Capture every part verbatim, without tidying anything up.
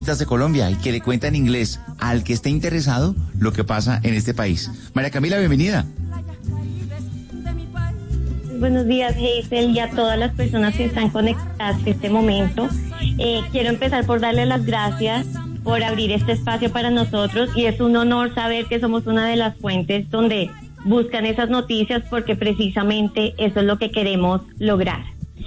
de Colombia y que le cuenta en inglés al que esté interesado lo que pasa en este país. María Camila, bienvenida. Buenos días, Hazel, y a todas las personas que están conectadas en este momento. Eh, quiero empezar por darle las gracias por abrir este espacio para nosotros, y es un honor saber que somos una de las fuentes donde buscan esas noticias, porque precisamente eso es lo que queremos lograr.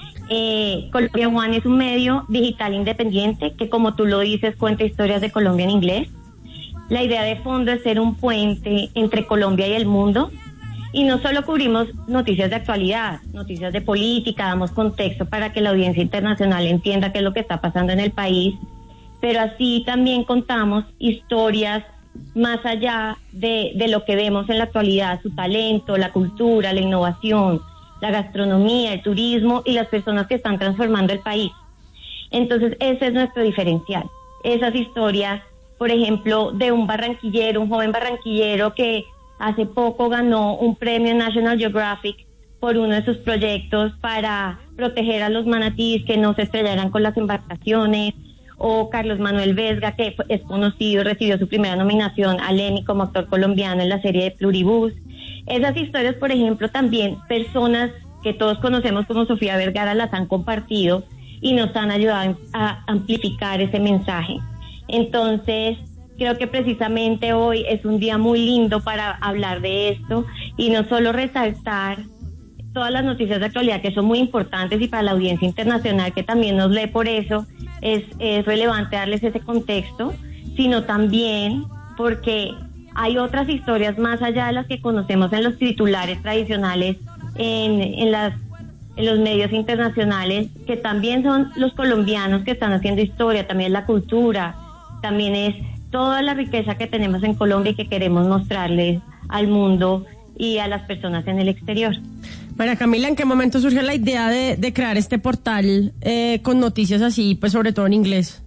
Eh, Colombia One es un medio digital independiente que, como tú lo dices, cuenta historias de Colombia en inglés. La idea de fondo es ser un puente entre Colombia y el mundo, y no solo cubrimos noticias de actualidad, noticias de política, damos contexto para que la audiencia internacional entienda qué es lo que está pasando en el país, pero así también contamos historias más allá de, de lo que vemos en la actualidad, su talento, la cultura, la innovación, la gastronomía, el turismo y las personas que están transformando el país. Entonces, ese es nuestro diferencial. Esas historias, por ejemplo, de un barranquillero, un joven barranquillero que hace poco ganó un premio National Geographic por uno de sus proyectos para proteger a los manatíes que no se estrellaran con las embarcaciones, o Carlos Manuel Vesga, que es conocido, recibió su primera nominación al Emmy como actor colombiano en la serie de Pluribus. Esas historias, por ejemplo, también personas que todos conocemos como Sofía Vergara las han compartido y nos han ayudado a amplificar ese mensaje. Entonces, creo que precisamente hoy es un día muy lindo para hablar de esto y no solo resaltar todas las noticias de actualidad que son muy importantes, y para la audiencia internacional que también nos lee, por eso es, es relevante darles ese contexto, sino también porque hay otras historias más allá de las que conocemos en los titulares tradicionales, en, en, las, en los medios internacionales, que también son los colombianos que están haciendo historia, también la cultura, también es toda la riqueza que tenemos en Colombia y que queremos mostrarles al mundo y a las personas en el exterior. María Camila, ¿en qué momento surge la idea de, de crear este portal eh, con noticias así, pues sobre todo en inglés?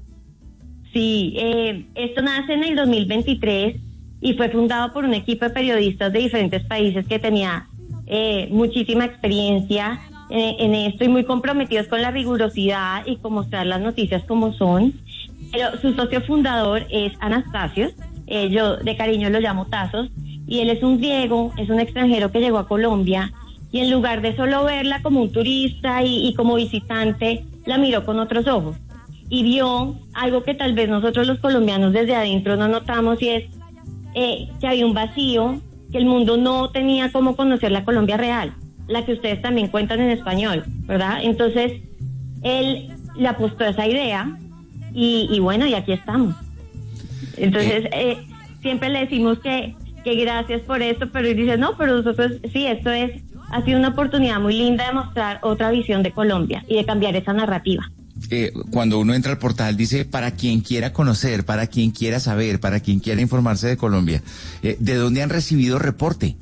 Sí, eh, esto nace en el dos mil veintitrés y fue fundado por un equipo de periodistas de diferentes países que tenía eh, muchísima experiencia eh, en esto y muy comprometidos con la rigurosidad y con mostrar las noticias como son. Pero su socio fundador es Anastasios, eh, yo de cariño lo llamo Tazos, y él es un griego, es un extranjero que llegó a Colombia, y en lugar de solo verla como un turista y, y como visitante, la miró con otros ojos y vio algo que tal vez nosotros los colombianos desde adentro no notamos, y es eh, que había un vacío, que el mundo no tenía cómo conocer la Colombia real, la que ustedes también cuentan en español, ¿verdad? Entonces, él le apostó a esa idea y, y bueno, y aquí estamos. Entonces, eh, siempre le decimos que, que gracias por esto, pero él dice, no, pero nosotros, sí, esto es... ha sido una oportunidad muy linda de mostrar otra visión de Colombia y de cambiar esa narrativa. Eh, cuando uno entra al portal dice, para quien quiera conocer, para quien quiera saber, para quien quiera informarse de Colombia, eh, ¿de dónde han recibido reporte?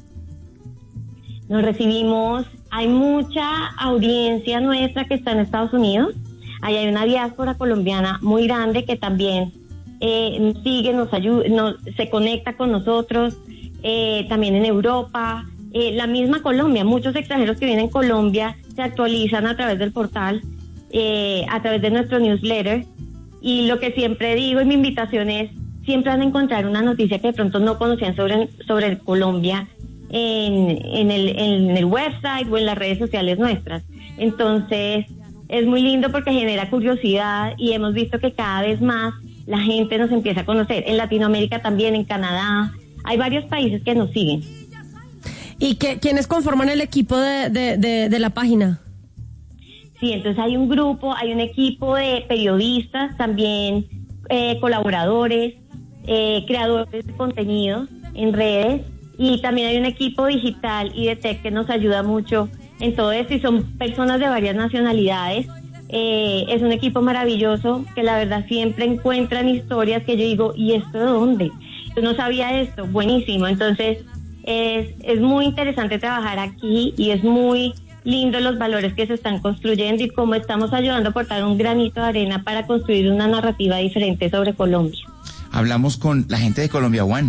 Nos recibimos, hay mucha audiencia nuestra que está en Estados Unidos, ahí hay una diáspora colombiana muy grande que también eh, nos sigue, nos ayuda, nos, se conecta con nosotros, eh, también en Europa. Eh, la misma Colombia, muchos extranjeros que vienen a Colombia se actualizan a través del portal, eh, a través de nuestro newsletter, y lo que siempre digo y mi invitación es, siempre van a encontrar una noticia que de pronto no conocían sobre, sobre Colombia en, en, el, en el website o en las redes sociales nuestras. Entonces es muy lindo porque genera curiosidad y hemos visto que cada vez más la gente nos empieza a conocer. En Latinoamérica también, en Canadá, hay varios países que nos siguen. ¿Y qué, quiénes conforman el equipo de, de, de, de la página? Sí, entonces hay un grupo, hay un equipo de periodistas, también eh, colaboradores, eh, creadores de contenidos en redes, y también hay un equipo digital y de tech que nos ayuda mucho en todo esto, y son personas de varias nacionalidades. Eh, es un equipo maravilloso que la verdad siempre encuentran historias que yo digo, ¿y esto de dónde? Yo no sabía esto, buenísimo. Entonces es, es muy interesante trabajar aquí y es muy lindo los valores que se están construyendo y cómo estamos ayudando a aportar un granito de arena para construir una narrativa diferente sobre Colombia. Hablamos con la gente de Colombia One.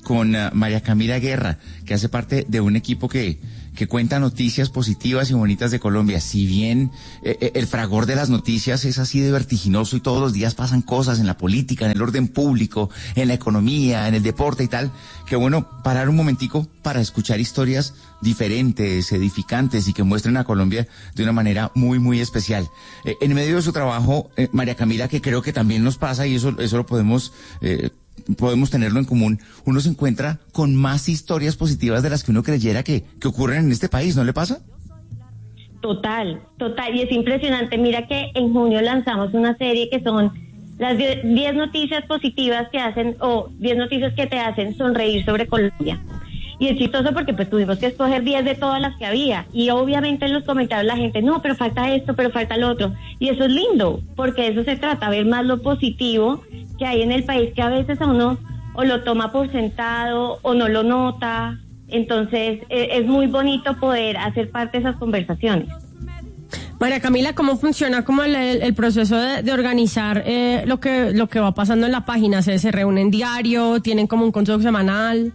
con uh, María Camila Guerra, que hace parte de un equipo que, que cuenta noticias positivas y bonitas de Colombia. Si bien eh, el fragor de las noticias es así de vertiginoso y todos los días pasan cosas en la política, en el orden público, en la economía, en el deporte y tal, que bueno, parar un momentico para escuchar historias diferentes, edificantes y que muestren a Colombia de una manera muy, muy especial. Eh, en medio de su trabajo, eh, María Camila, que creo que también nos pasa y eso, eso lo podemos... Eh, podemos tenerlo en común, uno se encuentra con más historias positivas de las que uno creyera que, que ocurren en este país, ¿no le pasa? Total, total, y es impresionante. Mira que en junio lanzamos una serie que son las diez noticias positivas que hacen, o diez noticias que te hacen sonreír sobre Colombia. Y es chistoso porque pues tuvimos que escoger diez de todas las que había, y obviamente en los comentarios la gente, no, pero falta esto, pero falta lo otro, y eso es lindo, porque de eso se trata, ver más lo positivo que hay en el país, que a veces a uno o lo toma por sentado o no lo nota. Entonces eh, es muy bonito poder hacer parte de esas conversaciones. María Camila, ¿cómo funciona como el, el proceso de, de organizar eh, lo que lo que va pasando en la página? ¿Se, se reúnen diario? ¿Tienen como un consejo semanal?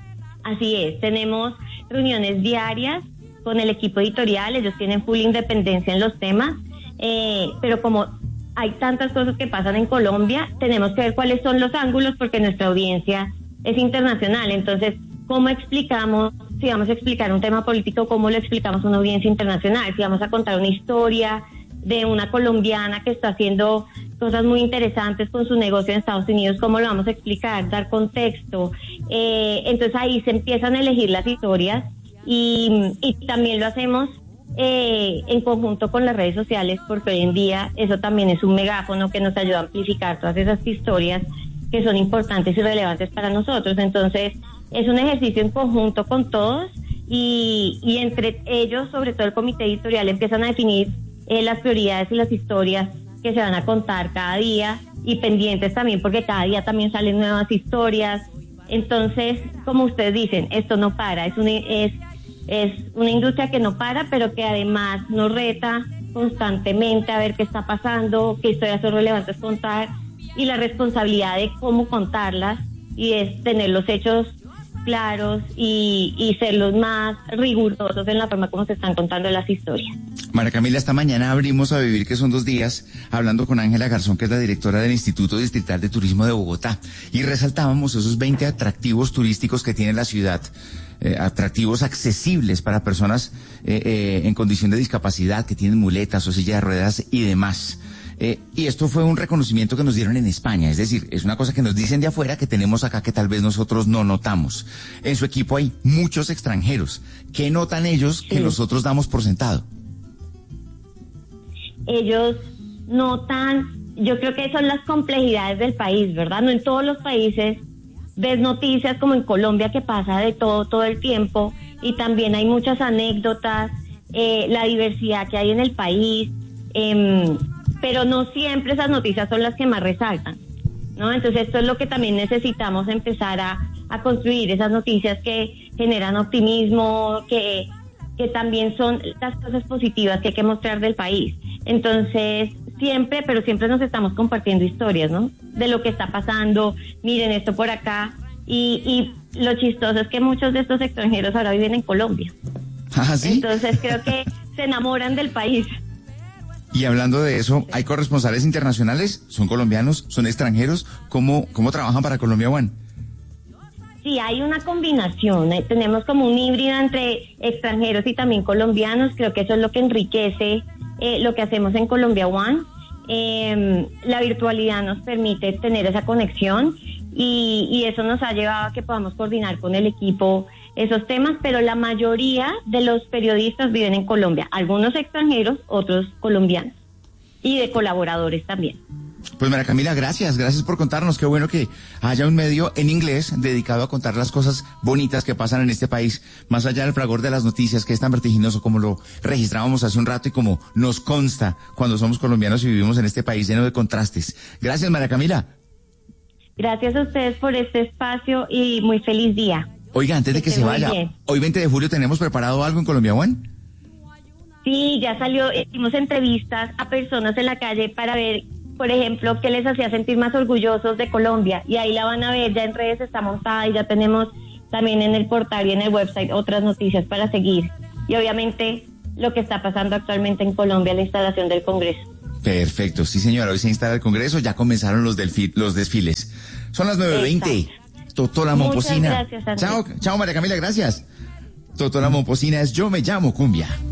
Así es, tenemos reuniones diarias con el equipo editorial, ellos tienen full independencia en los temas, eh, pero como hay tantas cosas que pasan en Colombia, tenemos que ver cuáles son los ángulos porque nuestra audiencia es internacional. Entonces, ¿cómo explicamos? Si vamos a explicar un tema político, ¿cómo lo explicamos a una audiencia internacional? Si vamos a contar una historia de una colombiana que está haciendo cosas muy interesantes con su negocio en Estados Unidos, ¿cómo lo vamos a explicar? Dar contexto. Eh, entonces ahí se empiezan a elegir las historias y, y también lo hacemos Eh, en conjunto con las redes sociales, porque hoy en día eso también es un megáfono que nos ayuda a amplificar todas esas historias que son importantes y relevantes para nosotros. Entonces es un ejercicio en conjunto con todos y, y entre ellos, sobre todo el comité editorial, empiezan a definir eh, las prioridades y las historias que se van a contar cada día, y pendientes también porque cada día también salen nuevas historias. Entonces, como ustedes dicen, esto no para, es un es Es una industria que no para, pero que además nos reta constantemente a ver qué está pasando, qué historias son relevantes contar, y la responsabilidad de cómo contarlas, y es tener los hechos claros y, y ser los más rigurosos en la forma como se están contando las historias. María Camila, esta mañana abrimos A Vivir, que son dos días, hablando con Ángela Garzón, que es la directora del Instituto Distrital de Turismo de Bogotá, y resaltábamos esos veinte atractivos turísticos que tiene la ciudad. Eh, atractivos accesibles para personas eh, eh, en condición de discapacidad, que tienen muletas o silla de ruedas y demás. Eh, y esto fue un reconocimiento que nos dieron en España, es decir, es una cosa que nos dicen de afuera que tenemos acá que tal vez nosotros no notamos. En su equipo hay muchos extranjeros. ¿Qué notan ellos que sí. nosotros damos por sentado? Ellos notan, yo creo que son las complejidades del país, ¿verdad? No en todos los países ves noticias como en Colombia, que pasa de todo todo el tiempo, y también hay muchas anécdotas, eh, la diversidad que hay en el país, eh, pero no siempre esas noticias son las que más resaltan, ¿no? Entonces esto es lo que también necesitamos empezar a, a construir, esas noticias que generan optimismo, que, que también son las cosas positivas que hay que mostrar del país. Entonces siempre, pero siempre nos estamos compartiendo historias, ¿no? De lo que está pasando, miren esto por acá, y, y lo chistoso es que muchos de estos extranjeros ahora viven en Colombia. ¿Ah, sí? Entonces creo que se enamoran del país. Y hablando de eso, ¿hay corresponsales internacionales? ¿Son colombianos? ¿Son extranjeros? ¿Cómo, cómo trabajan para Colombia One? Sí, hay una combinación, eh, tenemos como un híbrido entre extranjeros y también colombianos. Creo que eso es lo que enriquece eh, lo que hacemos en Colombia One. Eh, la virtualidad nos permite tener esa conexión y, y eso nos ha llevado a que podamos coordinar con el equipo esos temas, pero la mayoría de los periodistas viven en Colombia, algunos extranjeros, otros colombianos, y de colaboradores también. Pues María Camila, gracias, gracias por contarnos. Qué bueno que haya un medio en inglés dedicado a contar las cosas bonitas que pasan en este país, más allá del fragor de las noticias, que es tan vertiginoso como lo registrábamos hace un rato y como nos consta cuando somos colombianos y vivimos en este país lleno de contrastes. Gracias, María Camila. Gracias a ustedes por este espacio y muy feliz día. Oiga, antes de que, que se vaya, bien. Hoy veinte de julio tenemos preparado algo en Colombia One. Sí, ya salió, hicimos entrevistas a personas en la calle para ver por ejemplo, qué les hacía sentir más orgullosos de Colombia. Y ahí la van a ver, ya en redes está montada y ya tenemos también en el portal y en el website otras noticias para seguir. Y obviamente lo que está pasando actualmente en Colombia, la instalación del Congreso. Perfecto, sí señora, hoy se instala el Congreso, ya comenzaron los, delfi- los desfiles. Son las nueve veinte. Totola Momposina. Muchas gracias, Andrés. Chao, chao María Camila, gracias. Totola Momposina es Yo Me Llamo Cumbia.